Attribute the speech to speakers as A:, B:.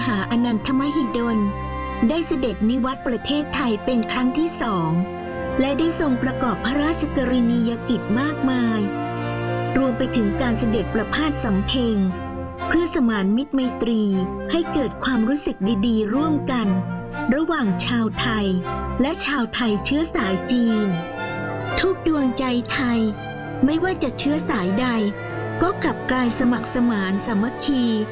A: หาอนันทมหิดลได้เสด็จนิวัตประเทศไทยเป็นครั้งที่2และได้ทรงประกอบพระราชกรณียกิจมากมายรวมไปถึงการเสด็จประพาสสำเพ็งเพื่อสมานมิตรไมตรีให้เกิดความรู้สึกดีๆร่วมกันระหว่างชาวไทยและชาวไทยเชื้อสายจีนทุกดวงใจไทยไม่ว่าจะเชื้อสายใดก็กลับกลายสมัครสมานสามัคคี